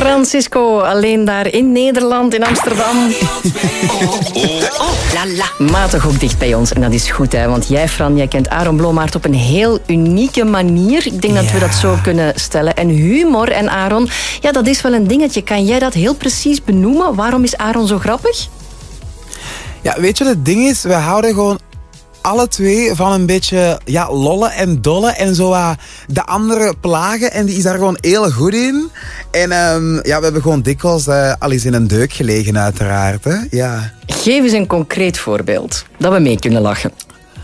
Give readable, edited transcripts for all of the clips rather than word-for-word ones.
Francisco, alleen daar in Nederland, in Amsterdam. Maar toch ook dicht bij ons. En dat is goed, hè? Want jij, Fran, jij kent Aaron Bloomaert op een heel unieke manier. Ik denk dat we dat zo kunnen stellen. En humor en Aaron, ja, dat is wel een dingetje. Kan jij dat heel precies benoemen? Waarom is Aaron zo grappig? Ja, weet je, het ding is, we houden gewoon alle twee van een beetje lollen en dollen en zo de andere plagen. En die is daar gewoon heel goed in. En we hebben gewoon dikwijls al eens in een deuk gelegen, uiteraard. Hè? Ja. Geef eens een concreet voorbeeld, dat we mee kunnen lachen.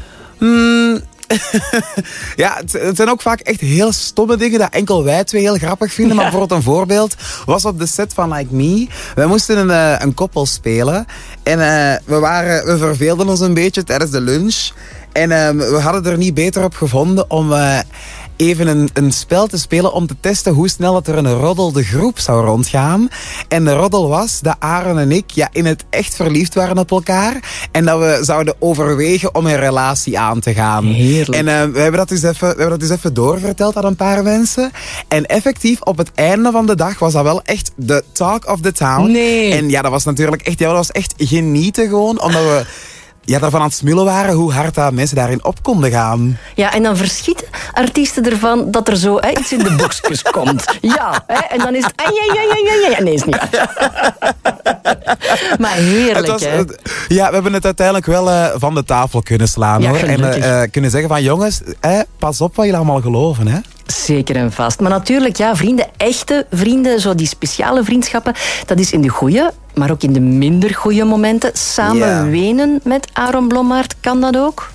Ja, het zijn ook vaak echt heel stomme dingen dat enkel wij twee heel grappig vinden. Maar bijvoorbeeld een voorbeeld was op de set van Like Me. Wij moesten een koppel spelen. En we verveelden ons een beetje tijdens de lunch. En we hadden er niet beter op gevonden om even een spel te spelen om te testen hoe snel het er een roddel de groep zou rondgaan. En de roddel was dat Aaron en ik in het echt verliefd waren op elkaar. En dat we zouden overwegen om een relatie aan te gaan. Heerlijk. En we hebben dat dus even doorverteld aan een paar mensen. En effectief, op het einde van de dag was dat wel echt de talk of the town. Nee. En ja, dat was natuurlijk echt, dat was echt genieten gewoon, omdat we daarvan aan het smullen waren hoe hard dat mensen daarin op konden gaan. Ja, en dan verschieten artiesten ervan dat er zo iets in de boxjes komt. Ja, en dan is het... Nee, is niet waar. Maar heerlijk, hè? Ja, we hebben het uiteindelijk wel van de tafel kunnen slaan, hoor. Gelukkig. En kunnen zeggen van, jongens, pas op wat jullie allemaal geloven, hè. Zeker en vast. Maar natuurlijk, vrienden, echte vrienden, zo die speciale vriendschappen, dat is in de goeie, maar ook in de minder goeie momenten. Samen wenen met Aaron Bloomaert, kan dat ook?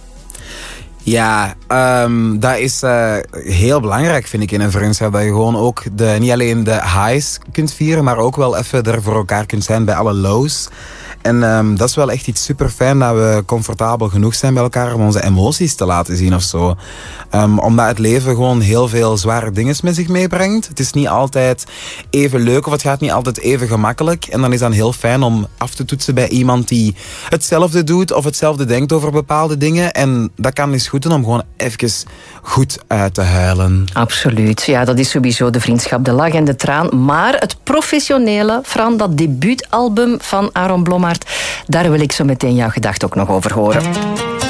Ja, dat is heel belangrijk, vind ik, in een vriendschap. Dat je gewoon ook niet alleen de highs kunt vieren, maar ook wel even er voor elkaar kunt zijn bij alle lows. En dat is wel echt iets super fijn, dat we comfortabel genoeg zijn bij elkaar om onze emoties te laten zien of zo. Omdat het leven gewoon heel veel zware dingen met zich meebrengt. Het is niet altijd even leuk of het gaat niet altijd even gemakkelijk. En dan is het heel fijn om af te toetsen bij iemand die hetzelfde doet of hetzelfde denkt over bepaalde dingen. En dat kan eens goed doen om gewoon even goed uit te huilen. Absoluut. Ja, dat is sowieso de vriendschap, de lach en de traan. Maar het professionele, Fran, dat debuutalbum van Aaron Bloomaert, daar wil ik zo meteen jouw gedachten ook nog over horen.